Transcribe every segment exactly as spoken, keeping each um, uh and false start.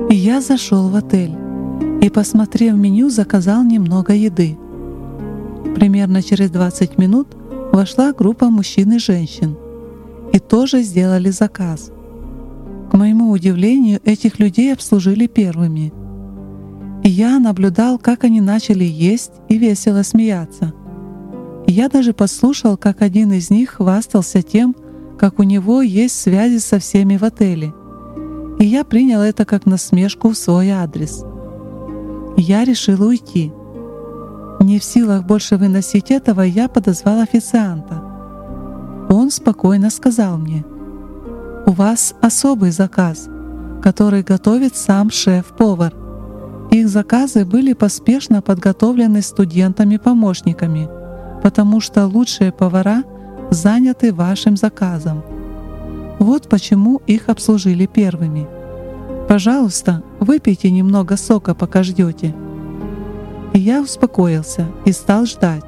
И я зашел в отель и, посмотрев меню, заказал немного еды. Примерно через двадцать минут вошла группа мужчин и женщин и тоже сделали заказ. К моему удивлению, этих людей обслужили первыми. И я наблюдал, как они начали есть и весело смеяться. И я даже послушал, как один из них хвастался тем, как у него есть связи со всеми в отеле. И я принял это как насмешку в свой адрес. И я решил уйти. Не в силах больше выносить этого, я подозвал официанта. Он спокойно сказал мне: «У вас особый заказ, который готовит сам шеф-повар. Их заказы были поспешно подготовлены студентами-помощниками, потому что лучшие повара заняты вашим заказом. Вот почему их обслужили первыми. Пожалуйста, выпейте немного сока, пока ждете». И я успокоился и стал ждать.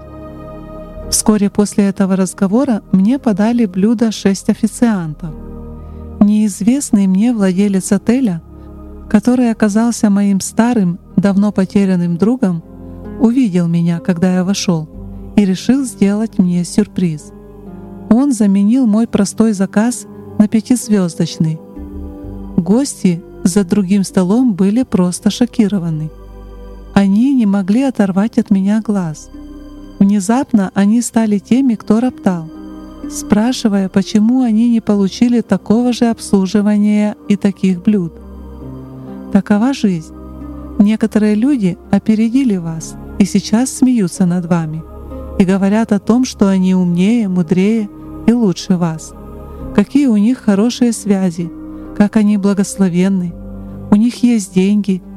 Вскоре после этого разговора мне подали блюдо шесть официантов. Неизвестный мне владелец отеля, который оказался моим старым, давно потерянным другом, увидел меня, когда я вошел, и решил сделать мне сюрприз. Он заменил мой простой заказ на пятизвездочный. Гости за другим столом были просто шокированы. Они не могли оторвать от меня глаз. Внезапно они стали теми, кто роптал, спрашивая, почему они не получили такого же обслуживания и таких блюд. Такова жизнь. Некоторые люди опередили вас и сейчас смеются над вами и говорят о том, что они умнее, мудрее и лучше вас. Какие у них хорошие связи, как они благословенны. У них есть деньги,